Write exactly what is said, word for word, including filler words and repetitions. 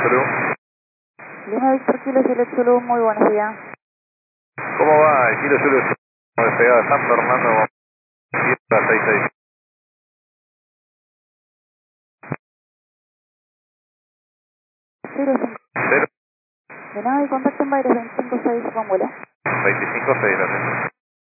Zulu. Lima Víctor Kilo Juliet Zulu, muy buenos días. ¿Cómo va el Kilo Zulu despegado de San Fernando? Sierra seis seis. cero cinco. cero De nada y contacto en Baires veinticinco seis con vuelo. veinticinco seis, gracias.